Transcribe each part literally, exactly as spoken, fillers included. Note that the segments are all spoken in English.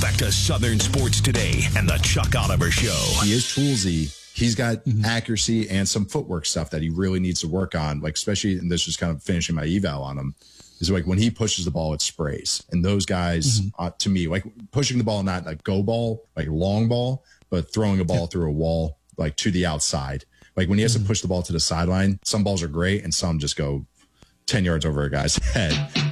Back to Southern Sports Today and the Chuck Oliver Show. He is toolsy. He's got mm-hmm. accuracy and some footwork stuff that he really needs to work on, like especially, and this is kind of finishing my eval on him, is like when he pushes the ball, it sprays. And those guys, mm-hmm. uh, to me, like pushing the ball, not like go ball, like long ball, but throwing a ball yeah. through a wall, like to the outside. Like when he has mm-hmm. to push the ball to the sideline, some balls are great and some just go ten yards over a guy's head.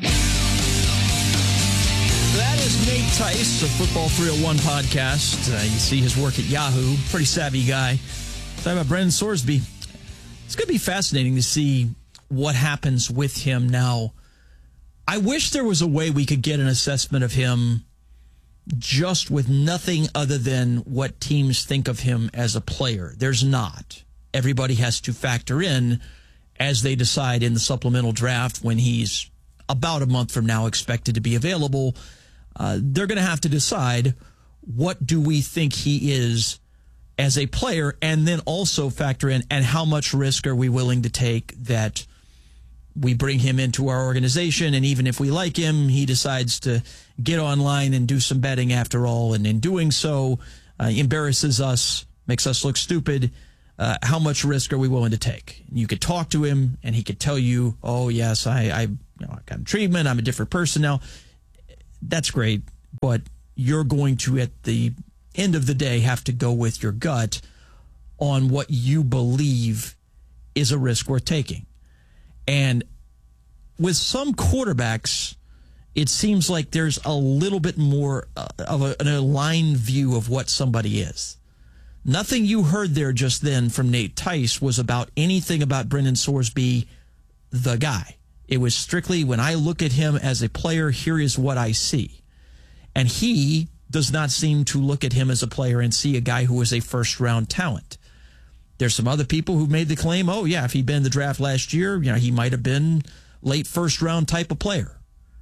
That is Nate Tice of Football three oh one podcast. Uh, you see his work at Yahoo. Pretty savvy guy. Talking about Brendan Sorsby. It's going to be fascinating to see what happens with him now. I wish there was a way we could get an assessment of him just with nothing other than what teams think of him as a player. There's not. Everybody has to factor in as they decide in the supplemental draft when he's about a month from now expected to be available. Uh, they're going to have to decide what do we think he is as a player, and then also factor in and how much risk are we willing to take that we bring him into our organization, and even if we like him, he decides to get online and do some betting after all, and in doing so, uh, embarrasses us, makes us look stupid. Uh, how much risk are we willing to take? You could talk to him, and he could tell you, oh, yes, I, I, you know, I got treatment, I'm a different person now. That's great, but you're going to, at the end of the day, have to go with your gut on what you believe is a risk worth taking. And with some quarterbacks, it seems like there's a little bit more uh, of a, an aligned view of what somebody is. Nothing you heard there just then from Nate Tice was about anything about Brendan Sorsby, the guy. It was strictly, when I look at him as a player, here is what I see. And he does not seem to look at him as a player and see a guy who is a first-round talent. There's some other people who made the claim, oh, yeah, if he'd been in the draft last year, you know, he might have been late first-round type of player.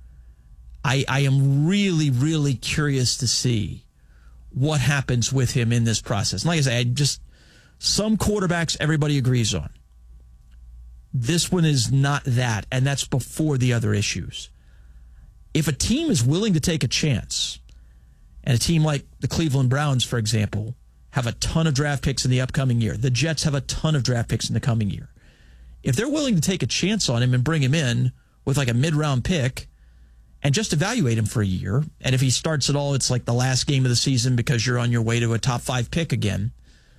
I, I am really, really curious to see what happens with him in this process. And like I said, I just some quarterbacks everybody agrees on. This one is not that, and that's before the other issues. If a team is willing to take a chance, and a team like the Cleveland Browns, for example, have a ton of draft picks in the upcoming year. The Jets have a ton of draft picks in the coming year. If they're willing to take a chance on him and bring him in with like a mid-round pick and just evaluate him for a year, and if he starts at all, it's like the last game of the season because you're on your way to a top five pick again,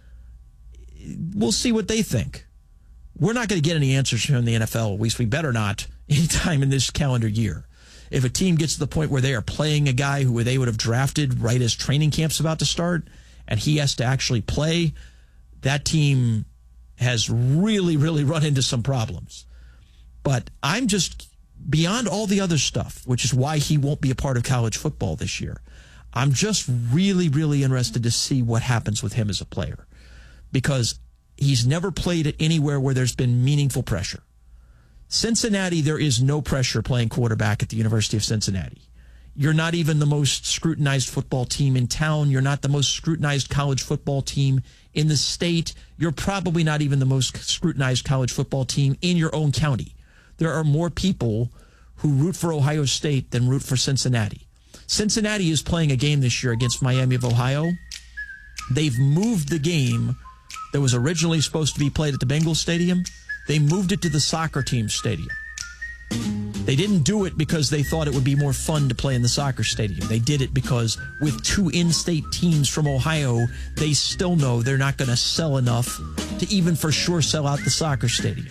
we'll see what they think. We're not going to get any answers from the N F L, at least we better not, anytime in this calendar year. If a team gets to the point where they are playing a guy who they would have drafted right as training camp's about to start, and he has to actually play, that team has really, really run into some problems. But I'm just, beyond all the other stuff, which is why he won't be a part of college football this year, I'm just really, really interested to see what happens with him as a player. Because he's never played at anywhere where there's been meaningful pressure. Cincinnati, there is no pressure playing quarterback at the University of Cincinnati. You're not even the most scrutinized football team in town. You're not the most scrutinized college football team in the state. You're probably not even the most scrutinized college football team in your own county. There are more people who root for Ohio State than root for Cincinnati. Cincinnati is playing a game this year against Miami of Ohio. They've moved the game that was originally supposed to be played at the Bengals Stadium. They moved it to the soccer team's stadium. They didn't do it because they thought it would be more fun to play in the soccer stadium. They did it because with two in-state teams from Ohio, they still know they're not going to sell enough to even for sure sell out the soccer stadium.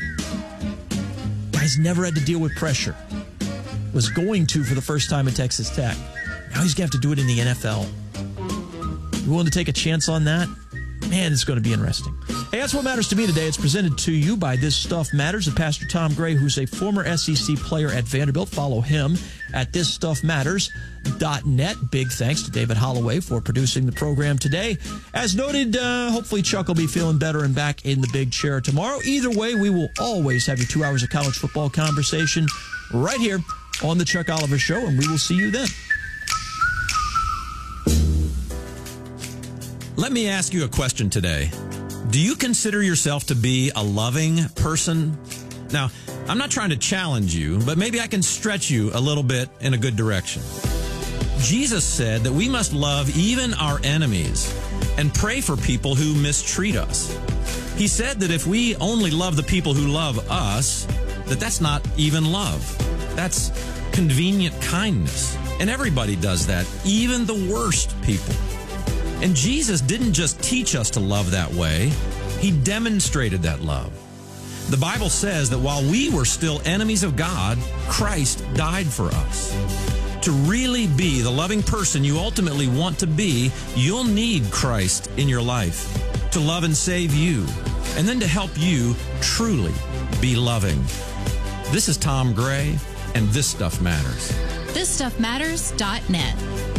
Guy's never had to deal with pressure. Was going to for the first time at Texas Tech. Now he's going to have to do it in the N F L. You willing to take a chance on that? Man, it's going to be interesting. Hey, that's what matters to me today. It's presented to you by This Stuff Matters and Pastor Tom Gray, who's a former S E C player at Vanderbilt. Follow him at this stuff matters dot net. Big thanks to David Holloway for producing the program today. As noted, uh, hopefully Chuck will be feeling better and back in the big chair tomorrow. Either way, we will always have your two hours of college football conversation right here on The Chuck Oliver Show, and we will see you then. Let me ask you a question today. Do you consider yourself to be a loving person? Now, I'm not trying to challenge you, but maybe I can stretch you a little bit in a good direction. Jesus said that we must love even our enemies and pray for people who mistreat us. He said that if we only love the people who love us, that that's not even love. That's convenient kindness. And everybody does that, even the worst people. And Jesus didn't just teach us to love that way. He demonstrated that love. The Bible says that while we were still enemies of God, Christ died for us. To really be the loving person you ultimately want to be, you'll need Christ in your life to love and save you, and then to help you truly be loving. This is Tom Gray, and This Stuff Matters. this stuff matters dot net.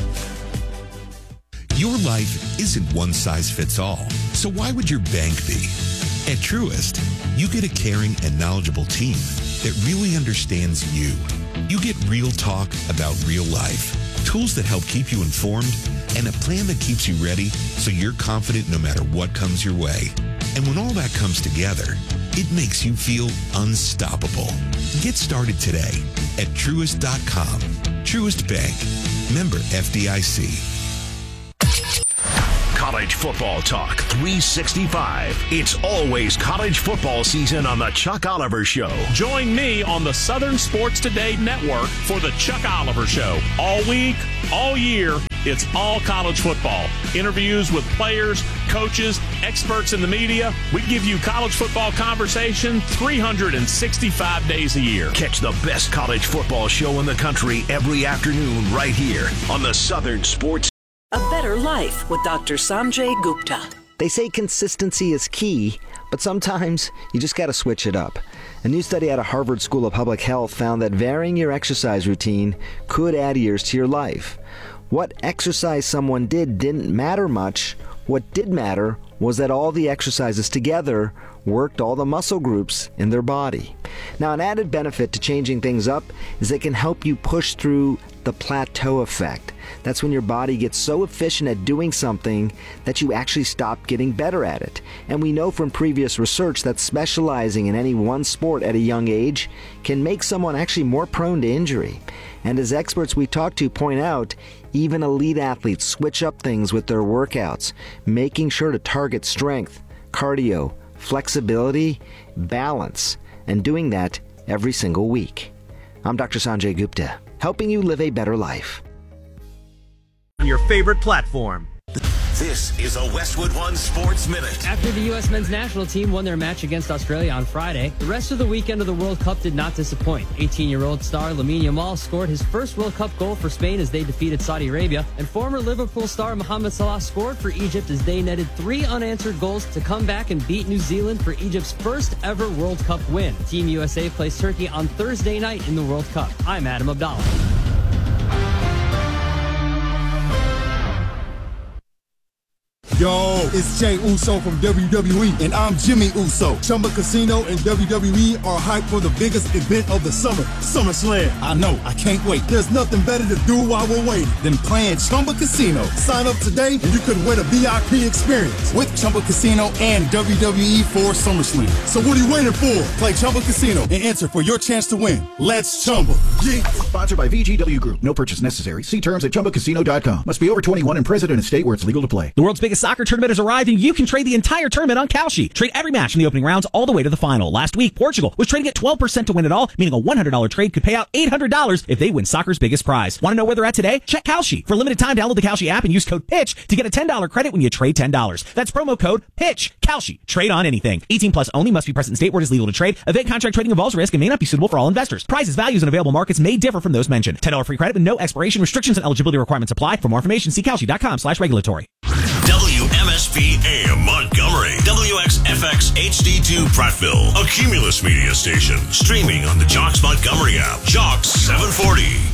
Your life isn't one size fits all, so why would your bank be? At Truist, you get a caring and knowledgeable team that really understands you. You get real talk about real life, tools that help keep you informed, and a plan that keeps you ready so you're confident no matter what comes your way. And when all that comes together, it makes you feel unstoppable. Get started today at Truist dot com. Truist Bank. Member F D I C. College football talk three sixty-five. It's always college football season on the Chuck Oliver Show. Join me on the Southern Sports Today Network for the Chuck Oliver Show. All week, all year, it's all college football. Interviews with players, coaches, experts in the media. We give you college football conversation three hundred sixty-five days a year. Catch the best college football show in the country every afternoon right here on the Southern Sports. A Better Life with Doctor Sanjay Gupta. They say consistency is key, but sometimes you just got to switch it up. A new study out of Harvard School of Public Health found that varying your exercise routine could add years to your life. What exercise someone did didn't matter much. What did matter was that all the exercises together worked all the muscle groups in their body. Now, an added benefit to changing things up is it can help you push through the plateau effect. That's when your body gets so efficient at doing something that you actually stop getting better at it. And we know from previous research that specializing in any one sport at a young age can make someone actually more prone to injury. And as experts we talk to point out, even elite athletes switch up things with their workouts, making sure to target strength, cardio, flexibility, balance, and doing that every single week. I'm Doctor Sanjay Gupta, helping you live a better life. Your favorite platform. This is a Westwood One Sports Minute. After the U S men's national team won their match against Australia on Friday, the rest of the weekend of the World Cup did not disappoint. eighteen-year-old star Lamine Yamal scored his first World Cup goal for Spain as they defeated Saudi Arabia, and former Liverpool star Mohamed Salah scored for Egypt as they netted three unanswered goals to come back and beat New Zealand for Egypt's first ever World Cup win. Team U S A plays Turkey on Thursday night in the World Cup. I'm Adam Abdallah. Yo, it's Jay Uso from W W E, and I'm Jimmy Uso. Chumba Casino and W W E are hyped for the biggest event of the summer, SummerSlam. I know, I can't wait. There's nothing better to do while we're waiting than playing Chumba Casino. Sign up today, and you could win a V I P experience with Chumba Casino and W W E for SummerSlam. So what are you waiting for? Play Chumba Casino and enter for your chance to win. Let's Chumba. Yeah. Sponsored by V G W Group. No purchase necessary. See terms at Chumba Casino dot com. Must be over twenty-one and present in a state where it's legal to play. The world's biggest soccer tournament has arrived, and you can trade the entire tournament on Kalshi. Trade every match in the opening rounds all the way to the final. Last week, Portugal was trading at twelve percent to win it all, meaning a one hundred dollars trade could pay out eight hundred dollars if they win soccer's biggest prize. Want to know where they're at today? Check Kalshi. For a limited time, download the Kalshi app and use code PITCH to get a ten dollars credit when you trade ten dollars. That's promo code PITCH. Kalshi. Trade on anything. eighteen plus only. Must be present in state where it is legal to trade. Event contract trading involves risk and may not be suitable for all investors. Prices, values, and available markets may differ from those mentioned. ten dollars free credit with no expiration. Restrictions and eligibility requirements apply. For more information, see Kalshi dot com slash regulatory. W M S P A M Montgomery. W X F X H D two Prattville. A Cumulus Media station. Streaming on the Jocks Montgomery app. Jocks seven forty.